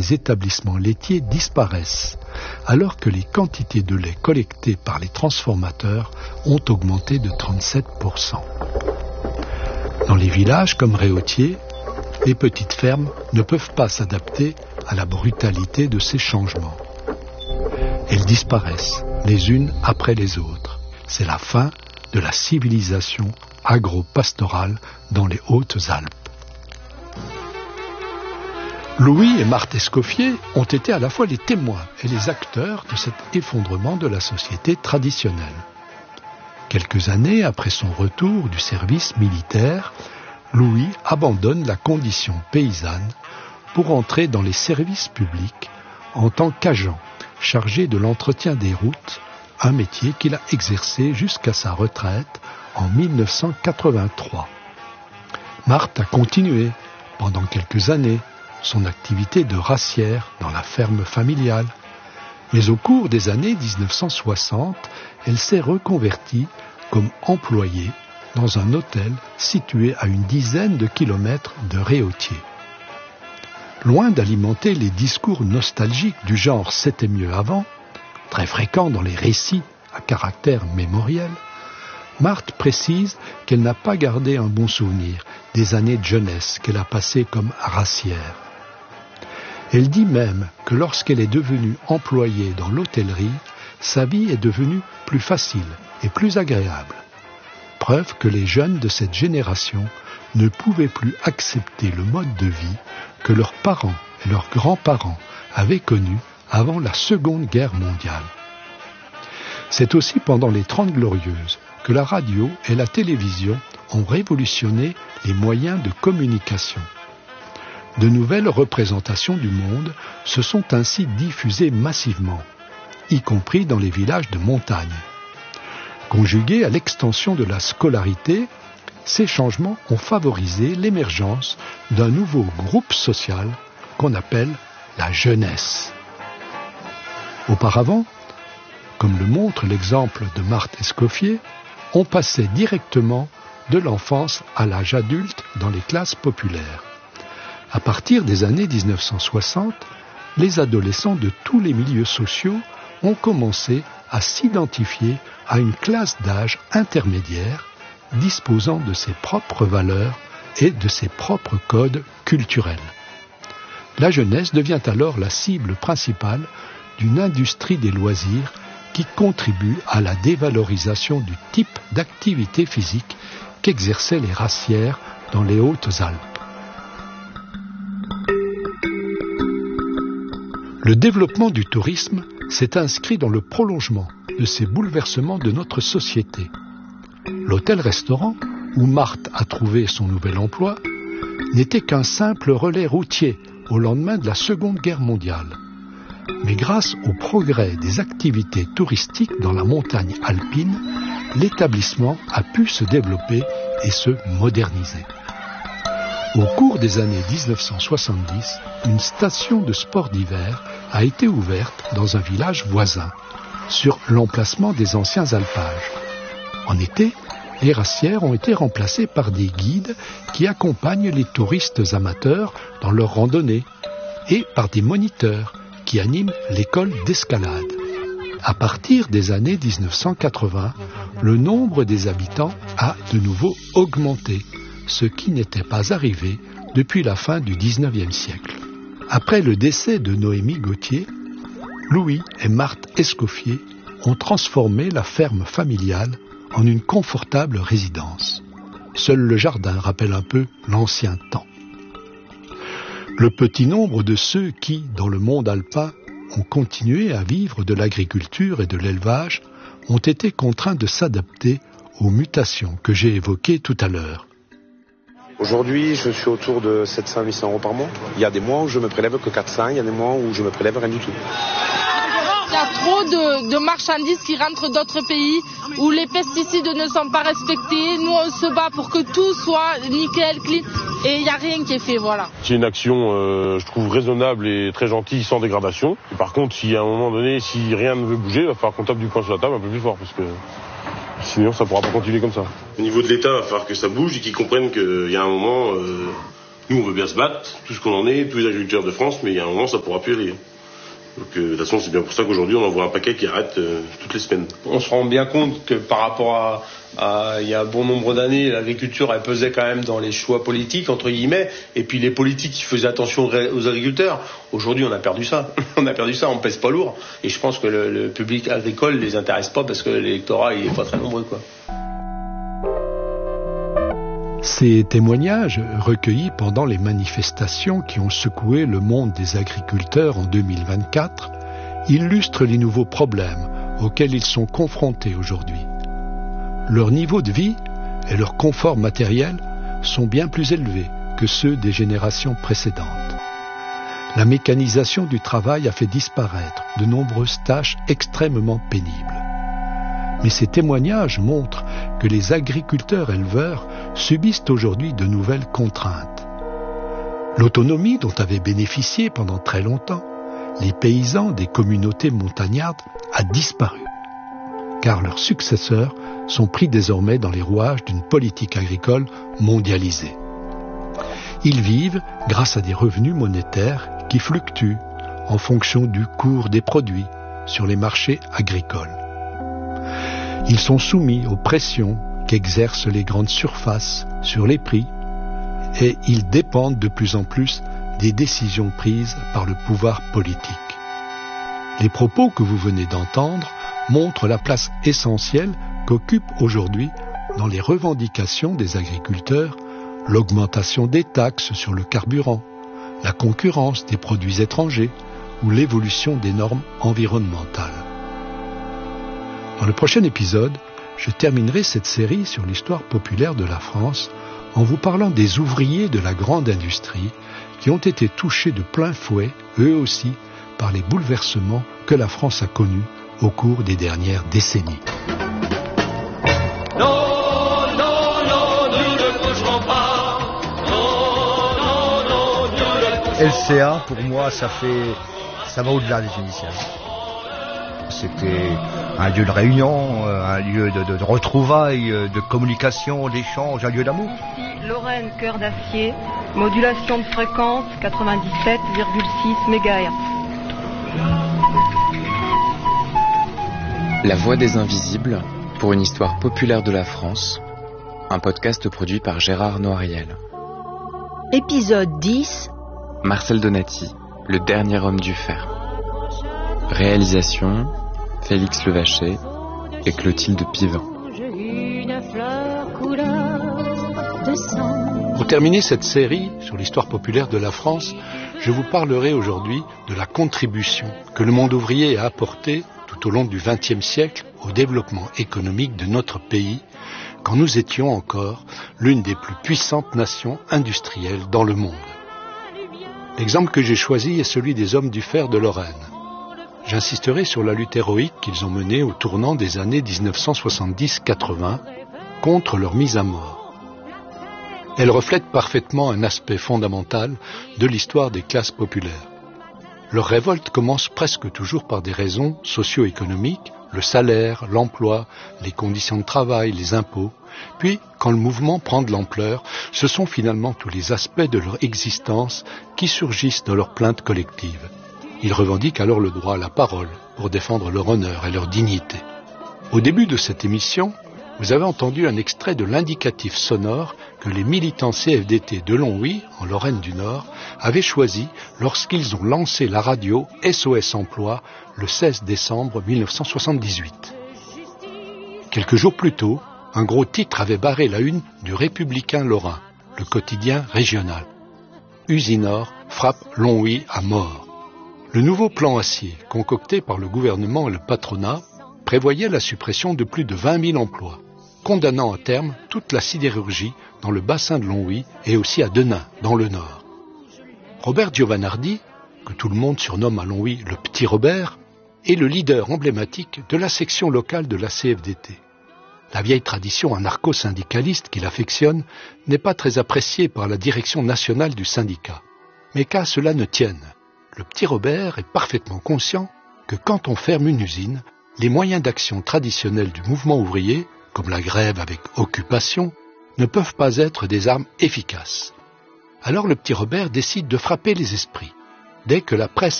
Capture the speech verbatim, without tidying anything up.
des établissements laitiers disparaissent, alors que les quantités de lait collectées par les transformateurs ont augmenté de trente-sept pour cent. Dans les villages comme Réautier, les petites fermes ne peuvent pas s'adapter à la brutalité de ces changements. Elles disparaissent les unes après les autres. C'est la fin de la civilisation agro-pastorale dans les Hautes-Alpes. Louis et Marthe Escoffier ont été à la fois les témoins et les acteurs de cet effondrement de la société traditionnelle. Quelques années après son retour du service militaire, Louis abandonne la condition paysanne pour entrer dans les services publics en tant qu'agent chargé de l'entretien des routes, un métier qu'il a exercé jusqu'à sa retraite en mille neuf cent quatre-vingt-trois. Marthe a continué pendant quelques années son activité de racière dans la ferme familiale, mais au cours des années dix-neuf cent soixante, elle s'est reconvertie comme employée dans un hôtel situé à une dizaine de kilomètres de Réautier. Loin d'alimenter les discours nostalgiques du genre « c'était mieux avant », très fréquents dans les récits à caractère mémoriel, Marthe précise qu'elle n'a pas gardé un bon souvenir des années de jeunesse qu'elle a passées comme racière. Elle dit même que lorsqu'elle est devenue employée dans l'hôtellerie, sa vie est devenue plus facile et plus agréable. Preuve que les jeunes de cette génération ne pouvaient plus accepter le mode de vie que leurs parents et leurs grands-parents avaient connu avant la Seconde Guerre mondiale. C'est aussi pendant les Trente Glorieuses que la radio et la télévision ont révolutionné les moyens de communication. De nouvelles représentations du monde se sont ainsi diffusées massivement, y compris dans les villages de montagne. Conjugués à l'extension de la scolarité, ces changements ont favorisé l'émergence d'un nouveau groupe social qu'on appelle la jeunesse. Auparavant, comme le montre l'exemple de Marthe Escoffier, on passait directement de l'enfance à l'âge adulte dans les classes populaires. À partir des années dix-neuf cent soixante, les adolescents de tous les milieux sociaux ont commencé à s'identifier à une classe d'âge intermédiaire disposant de ses propres valeurs et de ses propres codes culturels. La jeunesse devient alors la cible principale d'une industrie des loisirs qui contribue à la dévalorisation du type d'activité physique qu'exerçaient les racières dans les Hautes-Alpes. Le développement du tourisme s'est inscrit dans le prolongement de ces bouleversements de notre société. L'hôtel-restaurant, où Marthe a trouvé son nouvel emploi, n'était qu'un simple relais routier au lendemain de la Seconde Guerre mondiale. Mais grâce au progrès des activités touristiques dans la montagne alpine, l'établissement a pu se développer et se moderniser. Au cours des années dix-neuf cent soixante-dix, une station de sport d'hiver a été ouverte dans un village voisin, sur l'emplacement des anciens alpages. En été, les racières ont été remplacées par des guides qui accompagnent les touristes amateurs dans leurs randonnées et par des moniteurs qui animent l'école d'escalade. À partir des années dix-neuf cent quatre-vingts, le nombre des habitants a de nouveau augmenté, ce qui n'était pas arrivé depuis la fin du dix-neuvième siècle. Après le décès de Noémie Gauthier, Louis et Marthe Escoffier ont transformé la ferme familiale en une confortable résidence. Seul le jardin rappelle un peu l'ancien temps. Le petit nombre de ceux qui, dans le monde alpin, ont continué à vivre de l'agriculture et de l'élevage ont été contraints de s'adapter aux mutations que j'ai évoquées tout à l'heure. Aujourd'hui, je suis autour de sept cents à huit cents euros par mois. Il y a des mois où je me prélève que quatre cents, il y a des mois où je me prélève rien du tout. Il y a trop de, de marchandises qui rentrent d'autres pays où les pesticides ne sont pas respectés. Nous, on se bat pour que tout soit nickel, clean, et il n'y a rien qui est fait, voilà. C'est une action, euh, je trouve, raisonnable et très gentille, sans dégradation. Et par contre, si à un moment donné, si rien ne veut bouger, il va falloir qu'on tape du poing sur la table un peu plus fort, parce que sinon, ça ne pourra pas continuer comme ça. Au niveau de l'État, il va falloir que ça bouge et qu'ils comprennent qu'il y a un moment, euh, Nous, on veut bien se battre, tout ce qu'on en est, tous les agriculteurs de France, mais il y a un moment, ça pourra plus aller. Donc, euh, de toute façon, c'est bien pour ça qu'aujourd'hui, on envoie un paquet qui arrête euh, toutes les semaines. On se rend bien compte que par rapport à, à il y a un bon nombre d'années, l'agriculture, elle pesait quand même dans les choix politiques, entre guillemets, et puis les politiques qui faisaient attention aux agriculteurs. Aujourd'hui, on a perdu ça. on a perdu ça, on pèse pas lourd. Et je pense que le, le public agricole les intéresse pas parce que l'électorat, il est pas très nombreux, quoi. Ces témoignages, recueillis pendant les manifestations qui ont secoué le monde des agriculteurs en deux mille vingt-quatre, illustrent les nouveaux problèmes auxquels ils sont confrontés aujourd'hui. Leur niveau de vie et leur confort matériel sont bien plus élevés que ceux des générations précédentes. La mécanisation du travail a fait disparaître de nombreuses tâches extrêmement pénibles. Mais ces témoignages montrent que les agriculteurs-éleveurs subissent aujourd'hui de nouvelles contraintes. L'autonomie dont avaient bénéficié pendant très longtemps les paysans des communautés montagnardes a disparu, car leurs successeurs sont pris désormais dans les rouages d'une politique agricole mondialisée. Ils vivent grâce à des revenus monétaires qui fluctuent en fonction du cours des produits sur les marchés agricoles. Ils sont soumis aux pressions qu'exercent les grandes surfaces sur les prix et ils dépendent de plus en plus des décisions prises par le pouvoir politique. Les propos que vous venez d'entendre montrent la place essentielle qu'occupe aujourd'hui dans les revendications des agriculteurs l'augmentation des taxes sur le carburant, la concurrence des produits étrangers ou l'évolution des normes environnementales. Dans le prochain épisode, je terminerai cette série sur l'histoire populaire de la France en vous parlant des ouvriers de la grande industrie qui ont été touchés de plein fouet, eux aussi, par les bouleversements que la France a connus au cours des dernières décennies. Non, non, non, nous ne bougerons pas. Non, non, non, nous ne bougerons pas. L C A, pour moi, ça fait, ça va au-delà des initiales. C'était un lieu de réunion, un lieu de, de, de retrouvailles, de communication, d'échange, un lieu d'amour. Ici, Lorraine, cœur d'acier, modulation de fréquence quatre-vingt-dix-sept virgule six mégahertz. La Voix des Invisibles, pour une histoire populaire de la France, un podcast produit par Gérard Noiriel. Épisode dix. Marcel Donati, le dernier homme du fer. Réalisation, Félix Levaché et Clotilde Pivin. Pour terminer cette série sur l'histoire populaire de la France, je vous parlerai aujourd'hui de la contribution que le monde ouvrier a apportée tout au long du vingtième siècle au développement économique de notre pays, quand nous étions encore l'une des plus puissantes nations industrielles dans le monde. L'exemple que j'ai choisi est celui des hommes du fer de Lorraine. J'insisterai sur la lutte héroïque qu'ils ont menée au tournant des années dix-neuf cent soixante-dix quatre-vingts contre leur mise à mort. Elle reflète parfaitement un aspect fondamental de l'histoire des classes populaires. Leur révolte commence presque toujours par des raisons socio-économiques, le salaire, l'emploi, les conditions de travail, les impôts. Puis, quand le mouvement prend de l'ampleur, ce sont finalement tous les aspects de leur existence qui surgissent dans leur plainte collective. Ils revendiquent alors le droit à la parole pour défendre leur honneur et leur dignité. Au début de cette émission, vous avez entendu un extrait de l'indicatif sonore que les militants C F D T de Longwy, en Lorraine du Nord, avaient choisi lorsqu'ils ont lancé la radio S O S Emploi le seize décembre mille neuf cent soixante-dix-huit. Quelques jours plus tôt, un gros titre avait barré la une du Républicain lorrain, le quotidien régional. Usinor frappe Longwy à mort. Le nouveau plan acier, concocté par le gouvernement et le patronat, prévoyait la suppression de plus de vingt mille emplois, condamnant à terme toute la sidérurgie dans le bassin de Longwy et aussi à Denain, dans le Nord. Robert Giovanardi, que tout le monde surnomme à Longwy le Petit Robert, est le leader emblématique de la section locale de la C F D T. La vieille tradition anarcho-syndicaliste qu'il affectionne n'est pas très appréciée par la direction nationale du syndicat. Mais qu'à cela ne tienne, le Petit Robert est parfaitement conscient que quand on ferme une usine, les moyens d'action traditionnels du mouvement ouvrier, comme la grève avec occupation, ne peuvent pas être des armes efficaces. Alors le petit Robert décide de frapper les esprits. Dès que la presse